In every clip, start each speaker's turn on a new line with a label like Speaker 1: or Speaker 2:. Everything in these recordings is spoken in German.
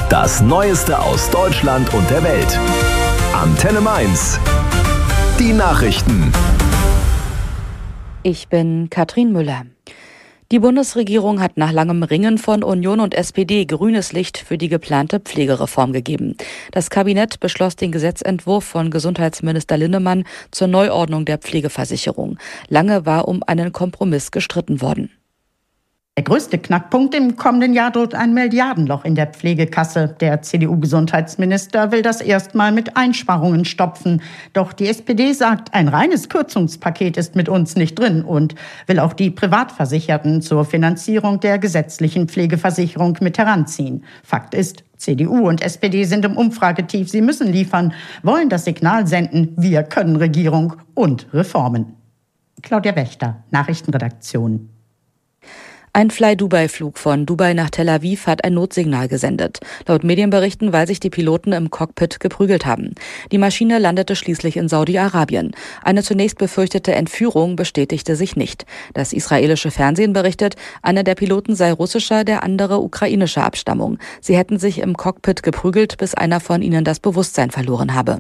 Speaker 1: Das Neueste aus Deutschland und der Welt. Antenne Mainz. Die Nachrichten.
Speaker 2: Ich bin Katrin Müller. Die Bundesregierung hat nach langem Ringen von Union und SPD grünes Licht für die geplante Pflegereform gegeben. Das Kabinett beschloss den Gesetzentwurf von Gesundheitsminister Linnemann zur Neuordnung der Pflegeversicherung. Lange war um einen Kompromiss gestritten worden.
Speaker 3: Der größte Knackpunkt im kommenden Jahr droht ein Milliardenloch in der Pflegekasse. Der CDU-Gesundheitsminister will das erstmal mit Einsparungen stopfen. Doch die SPD sagt, ein reines Kürzungspaket ist mit uns nicht drin und will auch die Privatversicherten zur Finanzierung der gesetzlichen Pflegeversicherung mit heranziehen. Fakt ist, CDU und SPD sind im Umfragetief. Sie müssen liefern, wollen das Signal senden, wir können Regierung und Reformen. Claudia Wächter, Nachrichtenredaktion.
Speaker 2: Ein Fly-Dubai-Flug von Dubai nach Tel Aviv hat ein Notsignal gesendet. Laut Medienberichten, weil sich die Piloten im Cockpit geprügelt haben. Die Maschine landete schließlich in Saudi-Arabien. Eine zunächst befürchtete Entführung bestätigte sich nicht. Das israelische Fernsehen berichtet, einer der Piloten sei russischer, der andere ukrainischer Abstammung. Sie hätten sich im Cockpit geprügelt, bis einer von ihnen das Bewusstsein verloren habe.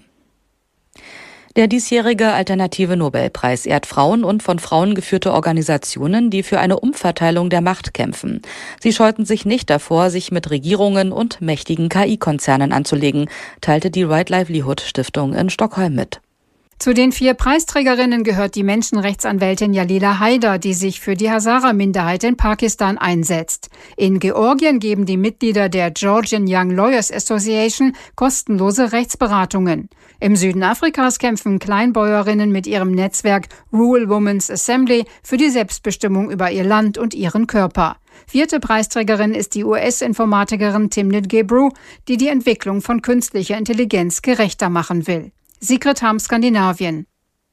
Speaker 2: Der diesjährige Alternative Nobelpreis ehrt Frauen und von Frauen geführte Organisationen, die für eine Umverteilung der Macht kämpfen. Sie scheuten sich nicht davor, sich mit Regierungen und mächtigen KI-Konzernen anzulegen, teilte die Right Livelihood Stiftung in Stockholm mit.
Speaker 4: Zu den 4 Preisträgerinnen gehört die Menschenrechtsanwältin Jalila Haider, die sich für die Hazara-Minderheit in Pakistan einsetzt. In Georgien geben die Mitglieder der Georgian Young Lawyers Association kostenlose Rechtsberatungen. Im Süden Afrikas kämpfen Kleinbäuerinnen mit ihrem Netzwerk Rural Women's Assembly für die Selbstbestimmung über ihr Land und ihren Körper. 4. Preisträgerin ist die US-Informatikerin Timnit Gebru, die die Entwicklung von künstlicher Intelligenz gerechter machen will. Sigrid Harm, Skandinavien.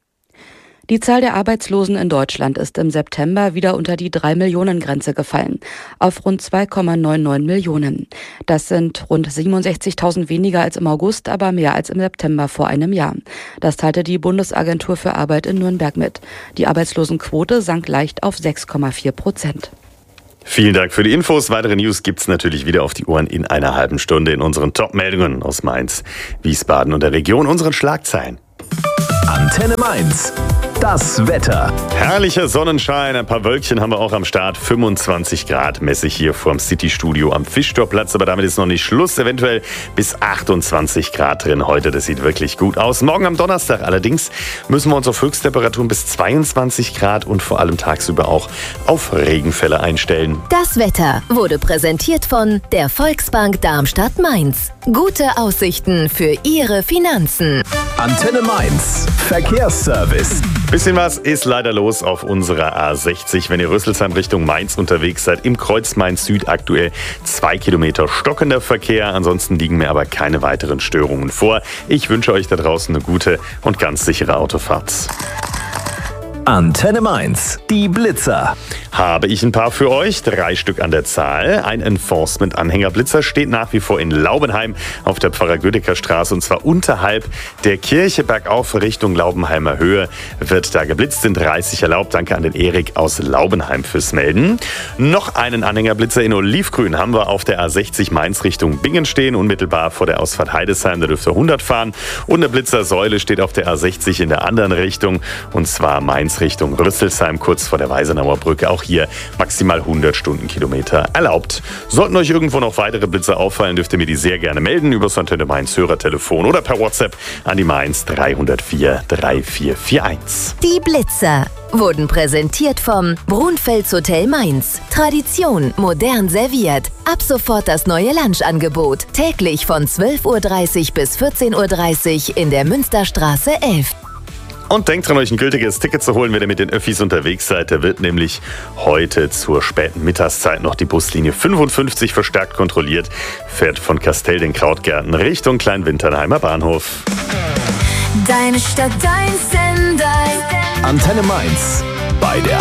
Speaker 2: Die Zahl der Arbeitslosen in Deutschland ist im September wieder unter die 3-Millionen-Grenze gefallen, auf rund 2,99 Millionen. Das sind rund 67.000 weniger als im August, aber mehr als im September vor einem Jahr. Das teilte die Bundesagentur für Arbeit in Nürnberg mit. Die Arbeitslosenquote sank leicht auf 6,4%.
Speaker 5: Vielen Dank für die Infos. Weitere News gibt's natürlich wieder auf die Ohren in einer halben Stunde in unseren Top-Meldungen aus Mainz, Wiesbaden und der Region, unseren Schlagzeilen.
Speaker 1: Antenne Mainz. Das Wetter.
Speaker 5: Herrlicher Sonnenschein, ein paar Wölkchen haben wir auch am Start. 25 Grad messe ich hier vorm City-Studio am Fischtorplatz. Aber damit ist noch nicht Schluss. Eventuell bis 28 Grad drin heute. Das sieht wirklich gut aus. Morgen am Donnerstag allerdings müssen wir uns auf Höchsttemperaturen bis 22 Grad und vor allem tagsüber auch auf Regenfälle einstellen.
Speaker 6: Das Wetter wurde präsentiert von der Volksbank Darmstadt-Mainz. Gute Aussichten für Ihre Finanzen.
Speaker 1: Antenne Mainz. Verkehrsservice.
Speaker 5: Bisschen was ist leider los auf unserer A60. Wenn ihr Rüsselsheim Richtung Mainz unterwegs seid, im Kreuz Mainz Süd aktuell 2 Kilometer stockender Verkehr. Ansonsten liegen mir aber keine weiteren Störungen vor. Ich wünsche euch da draußen eine gute und ganz sichere Autofahrt.
Speaker 1: Antenne Mainz. Die Blitzer.
Speaker 5: Habe ich ein paar für euch, 3 Stück an der Zahl. Ein Enforcement-Anhänger-Blitzer steht nach wie vor in Laubenheim auf der Pfarrer-Gödecker-Straße und zwar unterhalb der Kirche bergauf Richtung Laubenheimer Höhe wird da geblitzt, sind 30 erlaubt. Danke an den Erik aus Laubenheim fürs Melden. Noch einen Anhängerblitzer in Olivgrün haben wir auf der A60 Mainz Richtung Bingen stehen, unmittelbar vor der Ausfahrt Heidesheim, da dürft ihr 100 fahren. Und eine Blitzersäule steht auf der A60 in der anderen Richtung und zwar Mainz Richtung Rüsselsheim, kurz vor der Weisenauer Brücke. Auch hier maximal 100 Stundenkilometer erlaubt. Sollten euch irgendwo noch weitere Blitzer auffallen, dürft ihr mir die sehr gerne melden über das Antenne Mainz Hörertelefon oder per WhatsApp an die Mainz 304 3441.
Speaker 6: Die Blitzer wurden präsentiert vom Brunfels Hotel Mainz. Tradition modern serviert. Ab sofort das neue Lunchangebot. Täglich von 12.30 Uhr bis 14.30 Uhr in der Münsterstraße 11.
Speaker 5: Und denkt dran, euch ein gültiges Ticket zu holen, wenn ihr mit den Öffis unterwegs seid. Da wird nämlich heute zur späten Mittagszeit noch die Buslinie 55 verstärkt kontrolliert. Fährt von Kastell den Krautgärten Richtung Kleinwinternheimer Bahnhof.
Speaker 7: Deine Stadt, dein Sender.
Speaker 1: Antenne Mainz. Bei der